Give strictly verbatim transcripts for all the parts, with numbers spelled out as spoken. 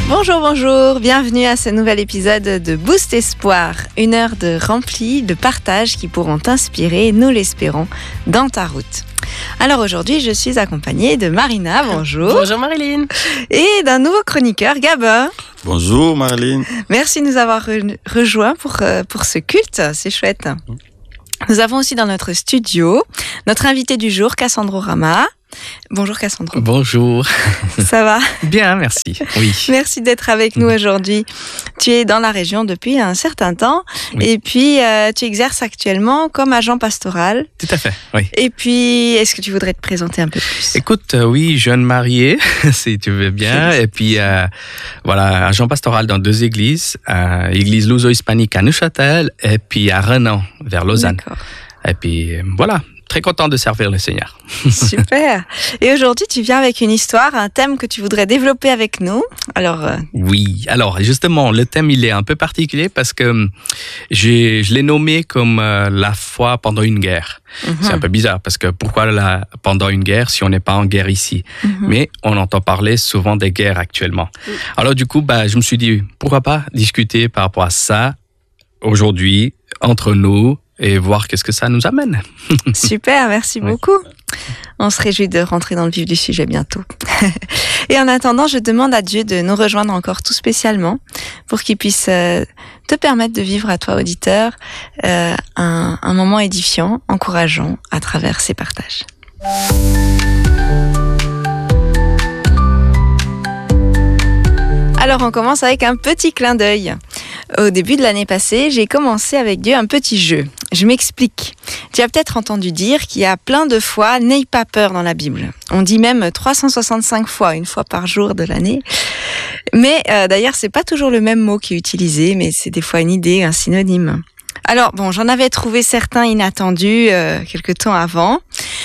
Bonjour, bonjour, bienvenue à ce nouvel épisode de Boost Espoir, une heure de remplie de partages qui pourront t'inspirer, nous l'espérons, dans ta route. Alors aujourd'hui, je suis accompagnée de Marina, bonjour. Bonjour Marilyn. Et d'un nouveau chroniqueur, Gabin. Bonjour Marilyn. Merci de nous avoir re- rejoints pour, euh, pour ce culte, c'est chouette. Nous avons aussi dans notre studio notre invité du jour, Cassandro Rama. Bonjour Cassandro. Bonjour. Ça va ? Bien, merci. Oui. Merci d'être avec nous aujourd'hui. Tu es dans la région depuis un certain temps Oui. et puis euh, tu exerces actuellement comme agent pastoral. Tout à fait, oui. Et puis, est-ce que tu voudrais te présenter un peu plus ? Écoute, euh, oui, jeune marié, si tu veux bien. Et puis, euh, voilà, agent pastoral dans deux églises. Euh, Église luso-hispanique à Neuchâtel et puis à Renan, vers Lausanne. D'accord. Et puis, euh, voilà. Très content de servir le Seigneur. Super. Et aujourd'hui, tu viens avec une histoire, un thème que tu voudrais développer avec nous. Alors, euh... Oui, alors justement, le thème, il est un peu particulier parce que j'ai, je l'ai nommé comme euh, la foi pendant une guerre. Mm-hmm. C'est un peu bizarre parce que pourquoi la, pendant une guerre si on n'est pas en guerre ici ? Mm-hmm. Mais on entend parler souvent des guerres actuellement. Mm. Alors du coup, bah, je me suis dit, pourquoi pas discuter par rapport à ça aujourd'hui, entre nous, et voir qu'est-ce que ça nous amène. Super, merci oui. beaucoup. On se réjouit de rentrer dans le vif du sujet bientôt. Et en attendant, je demande à Dieu de nous rejoindre encore tout spécialement pour qu'il puisse euh, te permettre de vivre à toi, auditeur, euh, un, un moment édifiant, encourageant à travers ces partages. Alors, on commence avec un petit clin d'œil. Au début de l'année passée, j'ai commencé avec Dieu un petit jeu. Je m'explique. Tu as peut-être entendu dire qu'il y a plein de fois « n'aie pas peur » dans la Bible. On dit même trois cent soixante-cinq fois, une fois par jour de l'année. Mais euh, d'ailleurs, c'est pas toujours le même mot qui est utilisé, mais c'est des fois une idée, un synonyme. Alors bon, j'en avais trouvé certains inattendus euh, quelque temps avant,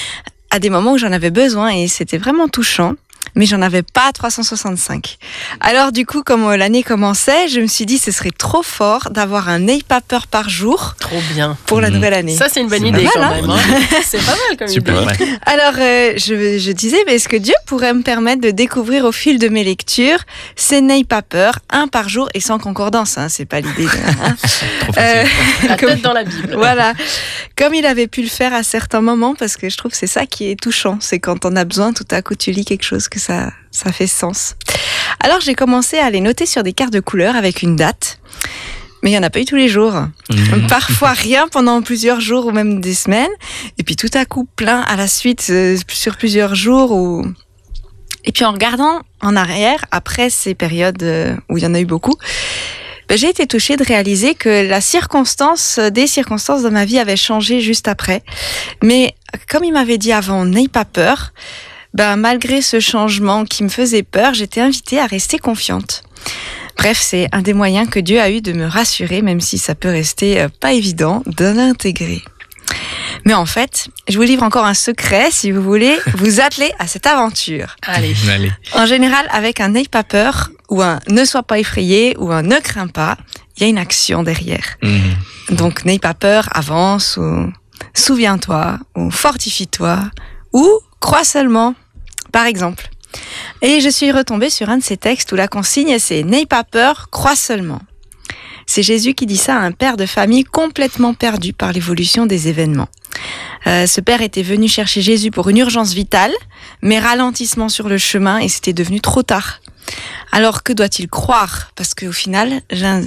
à des moments où j'en avais besoin et c'était vraiment touchant. Mais j'en avais pas trois cent soixante-cinq. Alors du coup, comme l'année commençait, je me suis dit ce serait trop fort d'avoir un n'aie pas peur par jour. Trop bien. Pour la nouvelle année. Ça, c'est une bonne c'est idée mal, quand hein même. Hein. C'est pas mal comme Super, idée. Ouais. Alors, euh, je, je disais, mais est-ce que Dieu pourrait me permettre de découvrir au fil de mes lectures ces n'aie pas peur, un par jour et sans concordance, hein, c'est pas l'idée. De, hein. Trop facile. Euh, la tête dans la Bible. Voilà. Comme il avait pu le faire à certains moments, parce que je trouve que c'est ça qui est touchant, c'est quand on a besoin, tout à coup tu lis quelque chose que ça, ça fait sens. Alors j'ai commencé à les noter sur des cartes de couleurs avec une date, mais il n'y en a pas eu tous les jours. Mmh. Parfois rien pendant plusieurs jours ou même des semaines, et puis tout à coup plein à la suite euh, sur plusieurs jours. Ou... Et puis en regardant en arrière, après ces périodes euh, où il y en a eu beaucoup, ben, j'ai été touchée de réaliser que la circonstance, des circonstances de ma vie avaient changé juste après. Mais comme il m'avait dit avant, n'aie pas peur, ben, malgré ce changement qui me faisait peur, j'étais invitée à rester confiante. Bref, c'est un des moyens que Dieu a eu de me rassurer, même si ça peut rester pas évident de l'intégrer. Mais en fait, je vous livre encore un secret si vous voulez vous atteler à cette aventure. Allez. Allez. En général, avec un n'aie pas peur ou un ne sois pas effrayé ou un ne crains pas, il y a une action derrière. Mmh. Donc, n'aie pas peur, avance ou souviens-toi ou fortifie-toi ou crois seulement, par exemple. Et je suis retombée sur un de ces textes où la consigne, c'est « N'aie pas peur, crois seulement ». C'est Jésus qui dit ça à un père de famille complètement perdu par l'évolution des événements. Euh, ce père était venu chercher Jésus pour une urgence vitale, mais ralentissement sur le chemin et c'était devenu trop tard. Alors que doit-il croire ? Parce qu'au final,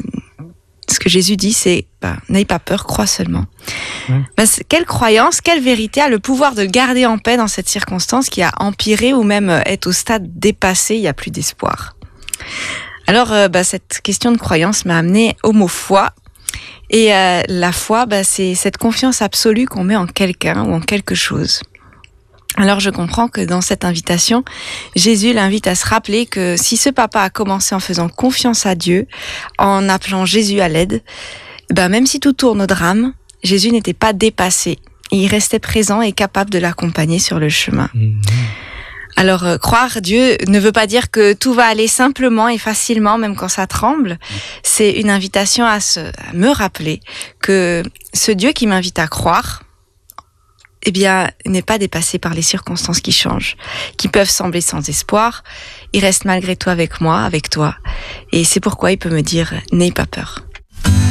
ce que Jésus dit, c'est bah, « N'aie pas peur, crois seulement mmh. ». Bah, quelle croyance, quelle vérité a le pouvoir de garder en paix dans cette circonstance qui a empiré ou même est au stade dépassé, il n'y a plus d'espoir. Alors, euh, bah, cette question de croyance m'a amenée au mot foi. Et euh, la foi, bah, c'est cette confiance absolue qu'on met en quelqu'un ou en quelque chose. Alors, je comprends que dans cette invitation, Jésus l'invite à se rappeler que si ce papa a commencé en faisant confiance à Dieu, en appelant Jésus à l'aide, bah, même si tout tourne au drame, Jésus n'était pas dépassé. Il restait présent et capable de l'accompagner sur le chemin. Mmh. Alors, euh, croire Dieu ne veut pas dire que tout va aller simplement et facilement, même quand ça tremble. C'est une invitation à, se, à me rappeler que ce Dieu qui m'invite à croire, eh bien, n'est pas dépassé par les circonstances qui changent, qui peuvent sembler sans espoir. Il reste malgré tout avec moi, avec toi. Et c'est pourquoi il peut me dire, n'aie pas peur.